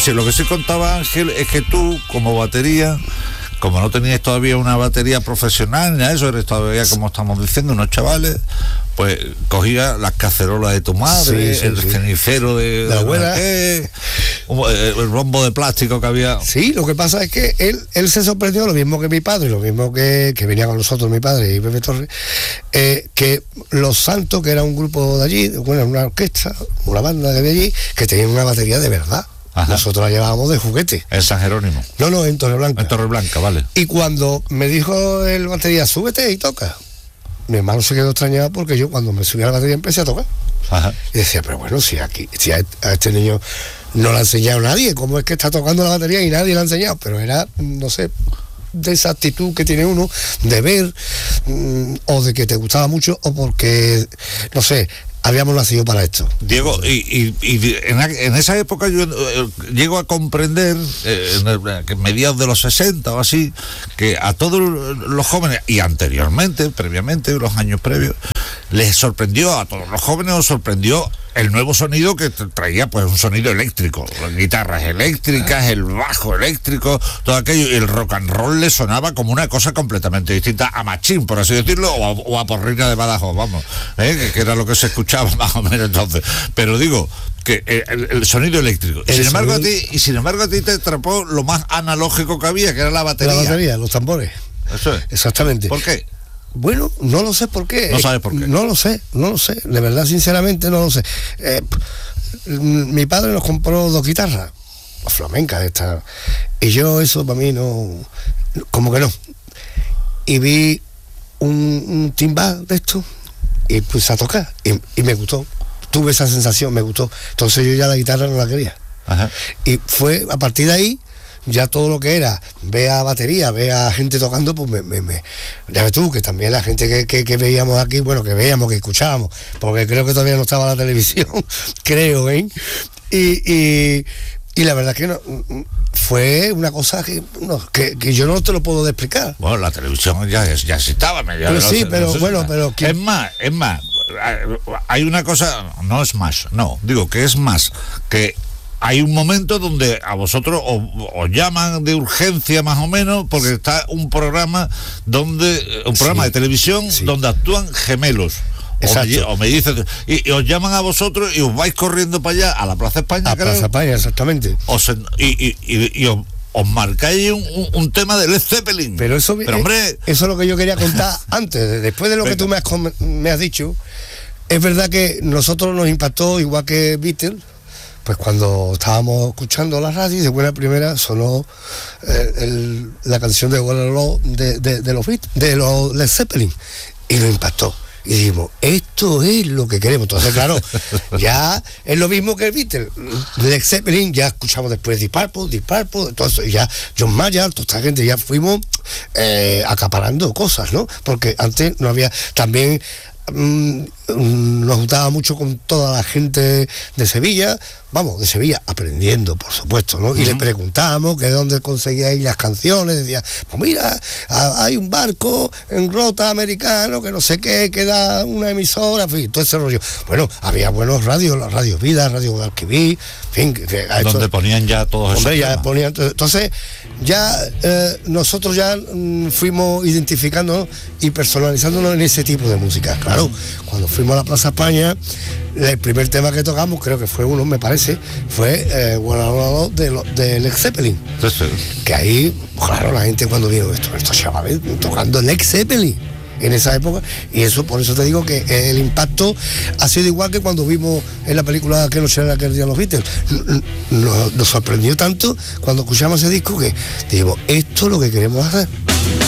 lo que sí contaba Ángel es que tú, como batería, como no tenías todavía una batería profesional, ni nada de eso, eres todavía, como estamos diciendo, unos chavales, pues cogía las cacerolas de tu madre, el cenicero de la abuela, el rombo de plástico que había. Sí, lo que pasa es que él se sorprendió, lo mismo que mi padre, lo mismo que venía con nosotros mi padre y Pepe Torres, que Los Santos, que era un grupo de allí, bueno, una orquesta, una banda que había allí, que tenían una batería de verdad. Ajá. Nosotros la llevábamos de juguete. ¿En San Jerónimo? No, en Torreblanca. En Torreblanca, vale. Y cuando me dijo el batería, súbete y toca, mi hermano se quedó extrañado porque yo cuando me subí a la batería empecé a tocar. Ajá. Y decía, pero bueno, si a este niño no le ha enseñado nadie, ¿cómo es que está tocando la batería y nadie le ha enseñado? Pero era, no sé, de esa actitud que tiene uno de ver, o de que te gustaba mucho, o porque, no sé, habíamos nacido para esto. Diego, y en esa época yo llego a comprender, en mediados de los 60 o así, que a todos los jóvenes, y anteriormente, previamente, los años previos, les sorprendió, a todos los jóvenes nos sorprendió el nuevo sonido que traía, pues un sonido eléctrico, las guitarras eléctricas, el bajo eléctrico, todo aquello, y el rock and roll le sonaba como una cosa completamente distinta a Machín, por así decirlo, o a Porrina de Badajoz, vamos, que era lo que se escuchaba más o menos entonces. Pero digo que el sonido eléctrico, sin embargo a ti te atrapó lo más analógico que había, que era la batería. La batería, los tambores. Eso es. Exactamente. ¿Por qué? Bueno, no lo sé por qué. ¿No sabes por qué? No lo sé. De verdad, sinceramente, no lo sé. Mi padre nos compró 2 guitarras, flamencas estas, y yo eso para mí no, como que no. Y vi un timbal de esto y puse a tocar y me gustó. Tuve esa sensación, me gustó. Entonces yo ya la guitarra no la quería. Ajá. Y fue a partir de ahí. Ya todo lo que era, ve a batería, ve a gente tocando, pues ya ves tú, que también la gente que veíamos aquí, bueno, que veíamos, que escuchábamos, porque creo que todavía no estaba la televisión, creo, ¿eh? Y la verdad que no, fue una cosa que yo no te lo puedo explicar. Bueno, la televisión ya estaba medio. Pero sí, pero bueno, pero... Es más, hay una cosa, digo que es más, que hay un momento donde a vosotros os llaman de urgencia más o menos, porque está un programa de televisión, sí, donde actúan gemelos. O me dicen, y os llaman a vosotros y os vais corriendo para allá, a la Plaza España. Plaza España, exactamente. Y os marcáis un tema de Led Zeppelin. Pero hombre, eso es lo que yo quería contar antes, después de lo que tú me has dicho. Es verdad que nosotros nos impactó igual que Beatles. Pues cuando estábamos escuchando la radio, de buena primera sonó la canción de Waterloo de los Led Zeppelin, y nos impactó. Y dijimos, esto es lo que queremos. Entonces, claro, ya es lo mismo que el Beatles. Led Zeppelin, ya escuchamos después Deep Purple, entonces ya John Mayer, toda esta gente, ya fuimos acaparando cosas, ¿no? Porque antes no había, también nos juntaba mucho con toda la gente de Sevilla, aprendiendo, por supuesto, ¿no? Y le preguntábamos que de dónde conseguíais las canciones, decía, pues mira, hay un barco en Rota americano, que no sé qué, que da una emisora, en fin, todo ese rollo. Bueno, había buenos radios, la Radio Vida, Radio Guadalquivir, en fin, donde ponían ya todos esos temas. Ponían, entonces ya nosotros ya fuimos identificándonos y personalizándonos en ese tipo de música. Claro, cuando fuimos a la Plaza España, el primer tema que tocamos, creo que fue uno, me parece, fue Waterloo de Led Zeppelin. Sí. Que ahí, claro, la gente cuando vio estos chavales tocando Led Zeppelin en esa época, y eso, por eso te digo que el impacto ha sido igual que cuando vimos en la película Que noche era aquel día los Beatles. Nos sorprendió tanto cuando escuchamos ese disco que dijimos, esto es lo que queremos hacer.